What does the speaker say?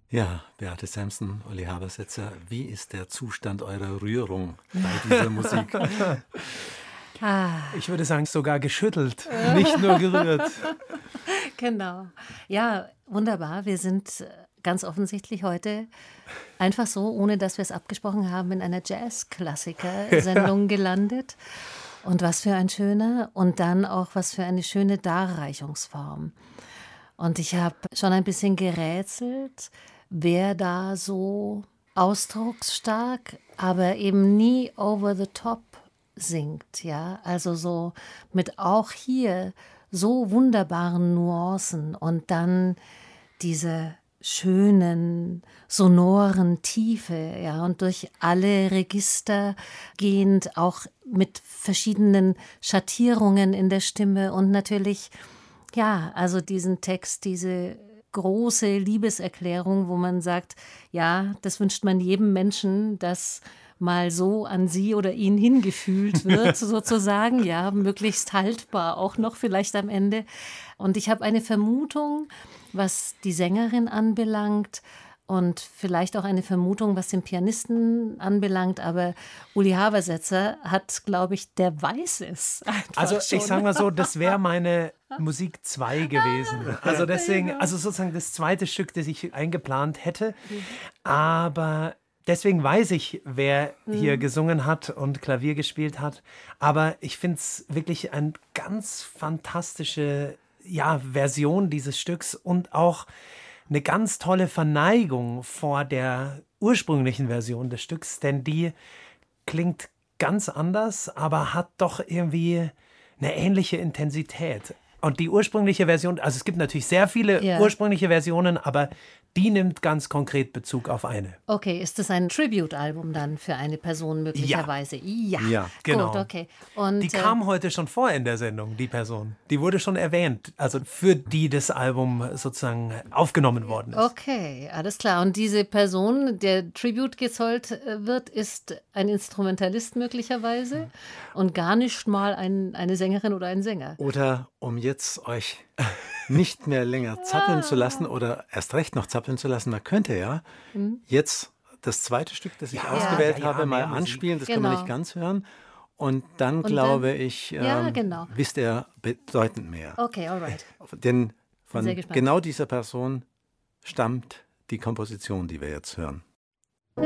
Ja, Beate Samson, Uli Habersetzer, wie ist der Zustand eurer Rührung bei dieser Musik? Ich würde sagen, sogar geschüttelt, nicht nur gerührt. Genau. Ja, wunderbar. Wir sind ganz offensichtlich heute einfach so, ohne dass wir es abgesprochen haben, in einer Jazz-Klassiker-Sendung gelandet. Und was für ein schöner und dann auch was für eine schöne Darreichungsform. Und ich habe schon ein bisschen gerätselt, wer da so ausdrucksstark, aber eben nie over the top singt, ja, also so mit auch hier so wunderbaren Nuancen und dann diese schönen, sonoren Tiefe, ja, und durch alle Register gehend, auch mit verschiedenen Schattierungen in der Stimme und natürlich, ja, also diesen Text, diese große Liebeserklärung, wo man sagt, ja, das wünscht man jedem Menschen, dass mal so an sie oder ihn hingefühlt wird, sozusagen, ja, möglichst haltbar auch noch vielleicht am Ende. Und ich habe eine Vermutung, was die Sängerin anbelangt und vielleicht auch eine Vermutung, was den Pianisten anbelangt, aber Uli Habersetzer hat, glaube ich, der weiß es einfach Also schon. ich sage mal so, das wäre meine Musik 2 gewesen. Also deswegen, also sozusagen das zweite Stück, das ich eingeplant hätte. Aber deswegen weiß ich, wer hier gesungen hat und Klavier gespielt hat. Aber ich finde es wirklich eine ganz fantastische Version dieses Stücks und auch eine ganz tolle Verneigung vor der ursprünglichen Version des Stücks, denn die klingt ganz anders, aber hat doch irgendwie eine ähnliche Intensität. Und die ursprüngliche Version, also es gibt natürlich sehr viele ursprüngliche Versionen, aber die nimmt ganz konkret Bezug auf eine. Okay, ist das ein Tribute-Album dann für eine Person möglicherweise? Ja, genau. Gut, okay. Und, Die kam heute schon vor in der Sendung, die Person. Die wurde schon erwähnt, also für die das Album sozusagen aufgenommen worden ist. Okay, alles klar. Und diese Person, der Tribute gezollt wird, ist ein Instrumentalist möglicherweise und gar nicht mal eine Sängerin oder ein Sänger. Oder um jetzt euch nicht mehr länger zappeln zu lassen oder erst recht noch zappeln zu lassen, man könnte ja jetzt das zweite Stück, das ich ausgewählt habe, mal mehr Musik. anspielen. Das können wir Genau. nicht ganz hören. Und dann, Und glaube dann- ich, Ja, genau. wisst ihr bedeutend mehr. Okay, alright. Denn von sehr gespannt. genau dieser Person stammt die Komposition, die wir jetzt hören.